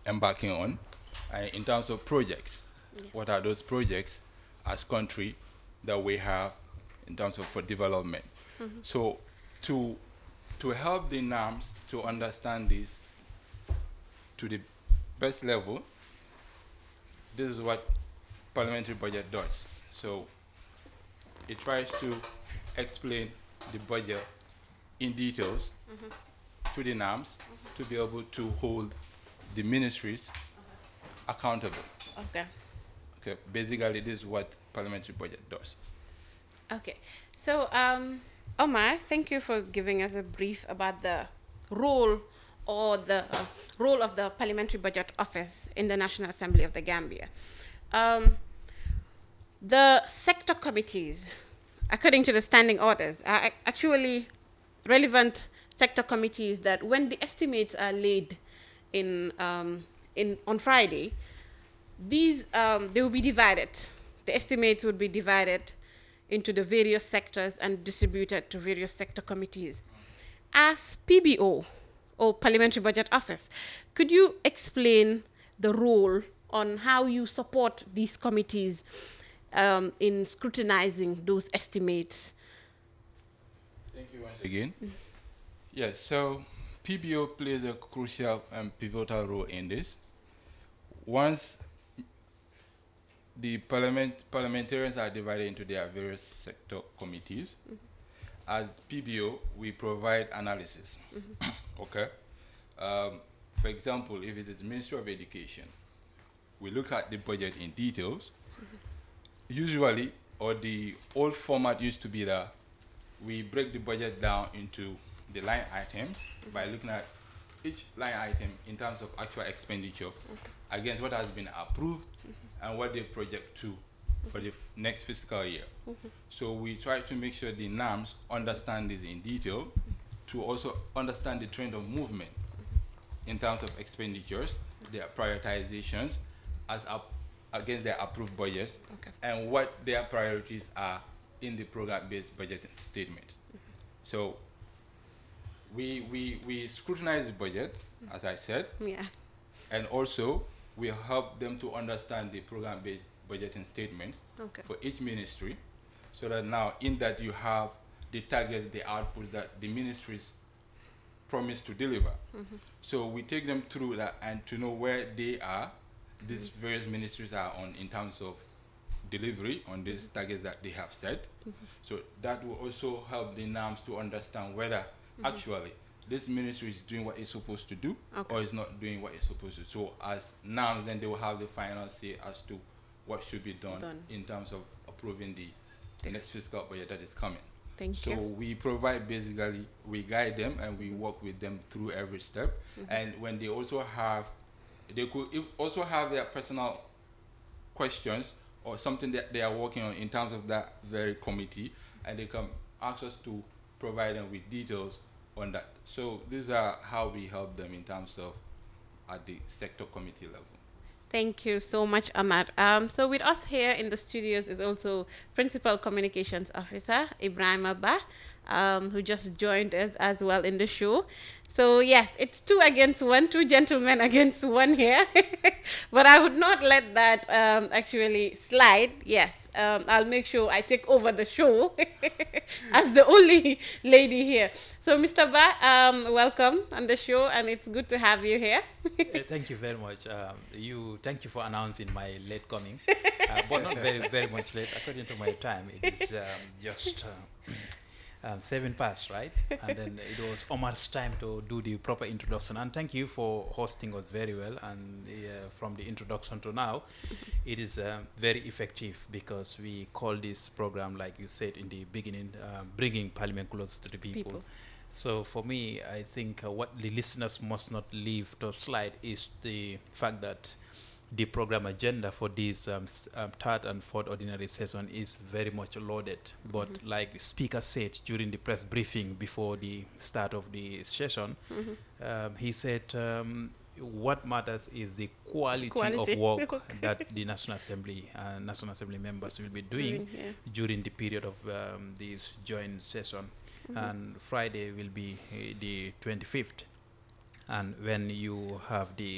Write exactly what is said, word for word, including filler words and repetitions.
embarking on. Uh, in terms of projects, yeah. What are those projects as country that we have in terms of for development? Mm-hmm. So to to help the NAMs to understand this to the best level, this is what parliamentary budget does. So it tries to explain the budget in details mm-hmm. to the NAMs mm-hmm. to be able to hold the ministries uh-huh. accountable. Okay. Okay. Basically, this is what parliamentary budget does. Okay. So, um, Omar, thank you for giving us a brief about the role or the uh, role of the Parliamentary Budget Office in the National Assembly of the Gambia. Um, the sector committees, according to the standing orders, are actually relevant sector committees that when the estimates are laid in, um, in on Friday, these um, they will be divided. The estimates would be divided into the various sectors and distributed to various sector committees. As P B O, or Parliamentary Budget Office, could you explain the role on how you support these committees um, in scrutinizing those estimates? Thank you once again. Mm. Yes, so P B O plays a crucial and pivotal role in this. Once the parliament, parliamentarians are divided into their various sector committees, mm-hmm. as P B O, we provide analysis. Mm-hmm. Okay. Um, for example, if it is Ministry of Education, we look at the budget in details. Mm-hmm. Usually, or the old format used to be that we break the budget down into the line items mm-hmm. by looking at each line item in terms of actual expenditure mm-hmm. against what has been approved mm-hmm. and what they project to mm-hmm. for the f next fiscal year. Mm-hmm. So we try to make sure the NAMs understand this in detail mm-hmm. to also understand the trend of movement mm-hmm. in terms of expenditures, mm-hmm. their prioritizations as up against their approved budgets, okay. and what their priorities are in the program-based budgeting statements. Mm-hmm. So we, we, we scrutinize the budget, mm-hmm. as I said, yeah. and also we help them to understand the program-based budgeting statements okay. for each ministry, so that now in that you have the targets, the outputs that the ministries promise to deliver. Mm-hmm. So we take them through that and to know where they are, these mm-hmm. various ministries are on in terms of delivery on these mm-hmm. targets that they have set. Mm-hmm. So that will also help the NAMs to understand whether mm-hmm. actually this ministry is doing what it's supposed to do okay. or is not doing what it's supposed to. So as NAMs, then they will have the final say as to what should be done, done. in terms of approving the Thank next fiscal budget that is coming. Thank so you. So we provide basically, we guide them and we work with them through every step. Mm-hmm. And when they also have, they could also have their personal questions or something that they are working on in terms of that very committee, and they can ask us to provide them with details on that. So these are how we help them in terms of at the sector committee level. Thank you so much, Ahmad. Um, so with us here in the studios is also Principal Communications Officer Ibrahim Abba, um, who just joined us as well in the show. So yes, it's two against one, two gentlemen against one here. But I would not let that um, actually slide. Yes, um, I'll make sure I take over the show as the only lady here. So Mister Ba, um, welcome on the show, and it's good to have you here. uh, thank you very much. Um, you, thank you for announcing my late coming, uh, but not very, very much late. According to my time, it is um, just uh, um, seven past, right? And then it was Omar's time to do the proper introduction. And thank you for hosting us very well. And uh, from the introduction to now, it is uh, very effective because we call this program, like you said in the beginning, uh, bringing Parliament closer to the people. people. So for me, I think uh, what the listeners must not leave to slide is the fact that the program agenda for this um, s- um, third and fourth ordinary session is very much loaded. But mm-hmm. like the speaker said during the press briefing before the start of the session, mm-hmm. um, he said um, what matters is the quality, quality. of work okay. that the National Assembly and uh, National Assembly members will be doing mm, yeah. during the period of um, this joint session. Mm-hmm. And Friday will be uh, the twenty-fifth. And when you have the